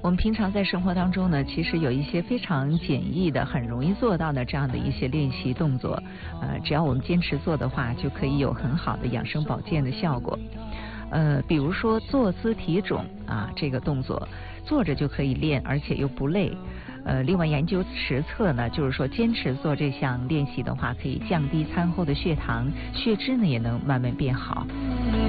我们平常在生活当中呢，其实有一些非常简易的、很容易做到的这样的一些练习动作，只要我们坚持做的话，就可以有很好的养生保健的效果。比如说坐姿体踵啊，这个动作坐着就可以练，而且又不累。另外研究实测呢，就是说坚持做这项练习的话，可以降低餐后的血糖，血脂呢也能慢慢变好。